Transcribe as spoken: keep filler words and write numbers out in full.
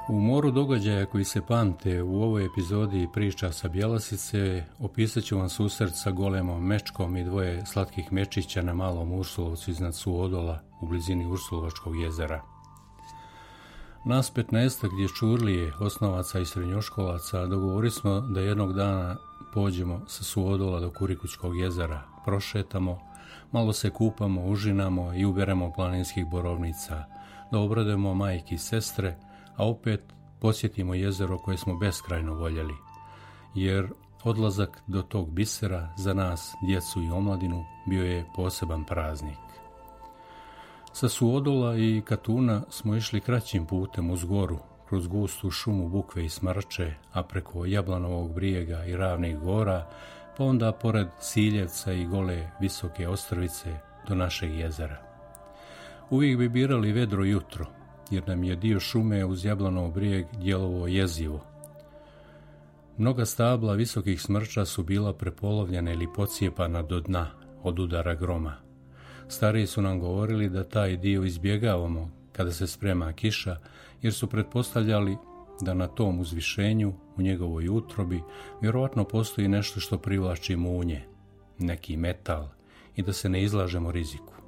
U moru događaja koji se pamte u ovoj epizodi priča sa Bjelosice opisat ću vam susret sa golemom Mečkom i dvoje slatkih mečića na malom Ursulovcu iznad Suodola u blizini Ursulovačkog jezera. Nas petnaestak dječurlije, osnovaca i srednjoškolaca, dogovorili smo da jednog dana pođemo sa Suodola do Kurikućkog jezera, prošetamo, malo se kupamo, užinamo i uberemo planinskih borovnica, da obradujemo majke i sestre, a opet posjetimo jezero koje smo beskrajno voljeli, jer odlazak do tog bisera za nas, djecu i omladinu, bio je poseban praznik. Sa Suodola i Katuna smo išli kraćim putem uz goru, kroz gustu šumu bukve i smrče, a preko Jablanovog brijega i ravnih gora, pa onda pored Siljevca i gole visoke ostrvice do našeg jezera. Uvijek bi birali vedro jutro, jer nam je dio šume uz Jablanov brijeg djelovo jezivo. Mnoga stabla visokih smrča su bila prepolovljena ili pocijepana do dna od udara groma. Stariji su nam govorili da taj dio izbjegavamo kada se sprema kiša, jer su pretpostavljali da na tom uzvišenju, u njegovoj utrobi, vjerovatno postoji nešto što privlači munje, neki metal, i da se ne izlažemo riziku.